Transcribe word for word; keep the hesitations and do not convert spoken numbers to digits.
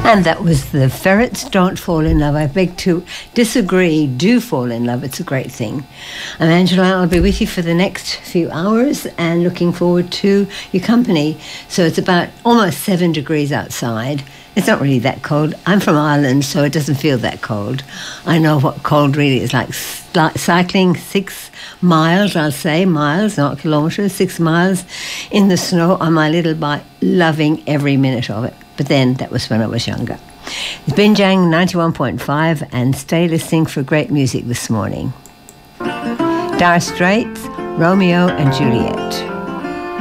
And that was The Ferrets Don't Fall in Love. I beg to disagree. Do fall in love. It's a great thing. I'm Angela. I'll be with you for the next few hours and looking forward to your company. So it's about almost seven degrees outside. It's not really that cold. I'm from Ireland, so it doesn't feel that cold. I know what cold really is like. Cycling six miles, I'll say, miles, not kilometres, six miles in the snow on my little bike, loving every minute of it. But then, that was when I was younger. It's Binjang ninety-one point five, and stay listening for great music this morning. Dire Straits, Romeo and Juliet.